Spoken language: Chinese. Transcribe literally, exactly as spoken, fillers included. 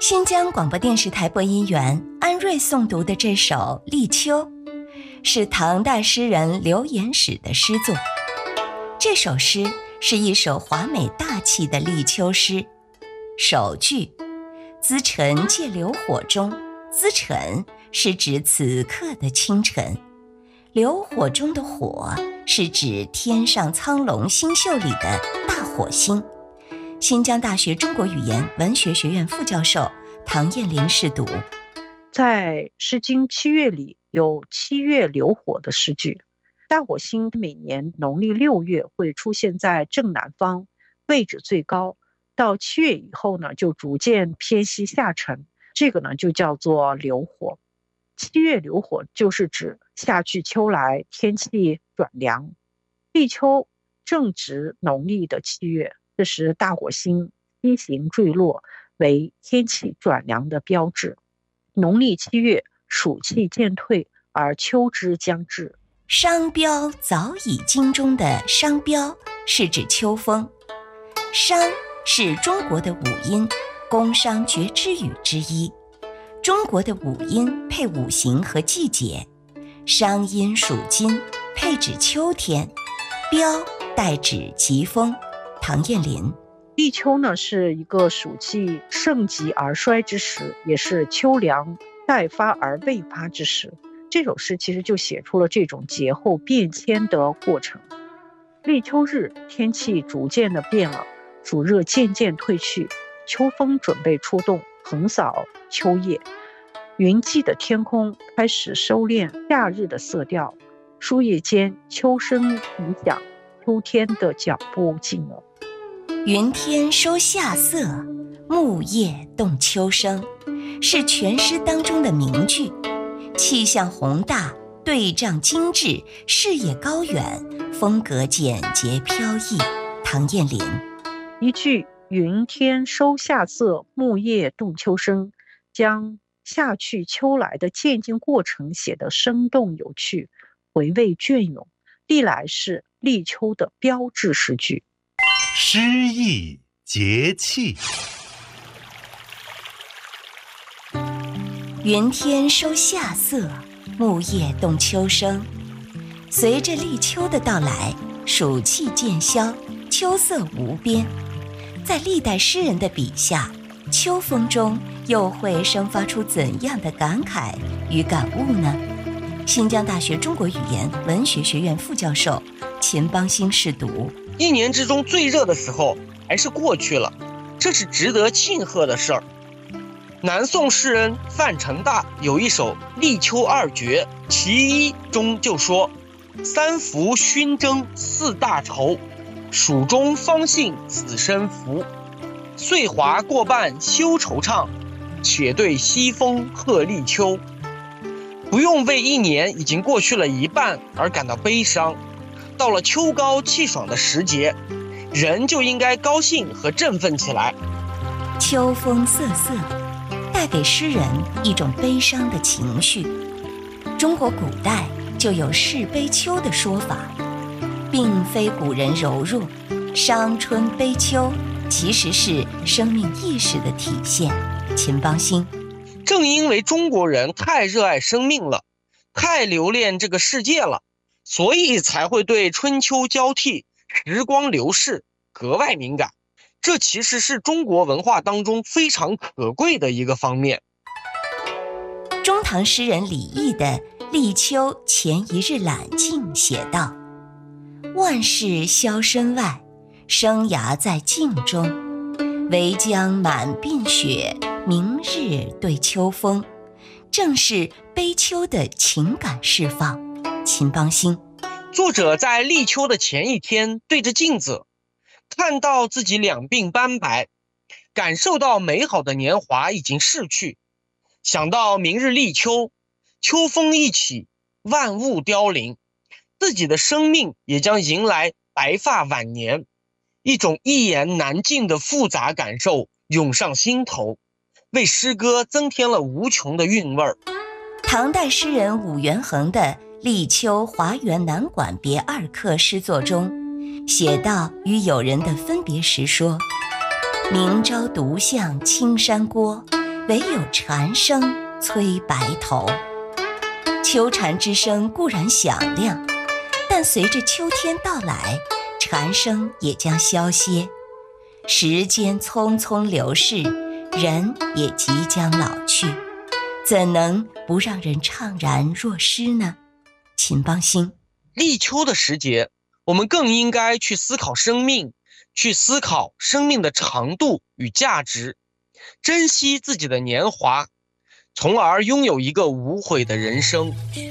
新疆广播电视台播音员安瑞诵读的这首《立秋》，是唐代诗人刘言史的诗作。这首诗是一首华美大气的立秋诗。首句资晨借流火中，资晨是指此刻的清晨，流火中的火是指天上苍龙星宿里的大火星。新疆大学中国语言文学学院副教授唐燕林试读。 在《诗经·七月》里有七月流火的诗句。大火星每年农历六月会出现在正南方，位置最高，到七月以后呢，就逐渐偏西下沉，这个呢就叫做流火。七月流火就是指夏去秋来，天气转凉。立秋正值农历的七月，这时大火星西行坠落，为天气转凉的标志。农历七月，暑气渐退，而秋之将至。 商标早已经中的商标是指秋风。商是中国的五音，宫商角徵羽之一。中国的五音配五行和季节，商音属金，配指秋天，标代指疾风。唐燕林。 立秋呢是一个暑气盛极而衰之时，也是秋凉待发而未发之时。这首诗其实就写出了这种节后变迁的过程。立秋日，天气逐渐的变了，暑热渐渐退去，秋风准备出动，横扫秋叶。云际的天空开始收敛夏日的色调，树叶间秋声已响，秋天的脚步近了。 云天收夏色，木叶动秋声，是全诗当中的名句。气象宏大，对仗精致，视野高远，风格简洁飘逸。唐燕林。 一句云天收夏色，木叶动秋声，将夏去秋来的渐进过程写得生动有趣，回味隽永，历来是立秋的标志诗句。 诗意节气。 云天收夏色，木叶动秋声。随着立秋的到来，暑气渐消，秋色无边。在历代诗人的笔下，秋风中又会生发出怎样的感慨与感悟呢？新疆大学中国语言文学学院副教授秦邦兴试读。 一年之中最热的时候还是过去了，这是值得庆贺的事儿。南宋诗人范成大有一首《立秋二绝》，其一中就说：三伏熏蒸四大愁，蜀中方信此身福。岁华过半休惆怅，且对西风贺立秋。不用为一年已经过去了一半而感到悲伤，到了秋高气爽的时节，人就应该高兴和振奋起来。 秋风瑟瑟，带给诗人一种悲伤的情绪。中国古代就有事悲秋的说法，并非古人柔弱，伤春悲秋其实是生命意识的体现。秦邦兴。 正因为中国人太热爱生命了，太留恋这个世界了，所以才会对春秋交替、时光流逝格外敏感。这其实是中国文化当中非常可贵的一个方面。 中唐诗人李益的《立秋前一日揽镜》写道：万事消身外，生涯在镜中，唯将满鬓雪，明日对秋风。正是悲秋的情感释放。秦邦兴。 作者在立秋的前一天对着镜子，看到自己两鬓斑白，感受到美好的年华已经逝去，想到明日立秋，秋风一起，万物凋零，自己的生命也将迎来白发晚年，一种一言难尽的复杂感受涌上心头，为诗歌增添了无穷的韵味儿。 唐代诗人武元衡的《立秋华园南馆别二刻》诗作中写到与友人的分别时说：明朝独向青山郭， 唯有蝉声催白头。秋蝉之声固然响亮，但随着秋天到来，蝉声也将消歇。时间匆匆流逝，人也即将老去，怎能不让人怅然若失呢？秦邦兴， 立秋的时节，我们更应该去思考生命，去思考生命的长度与价值，珍惜自己的年华，从而拥有一个无悔的人生。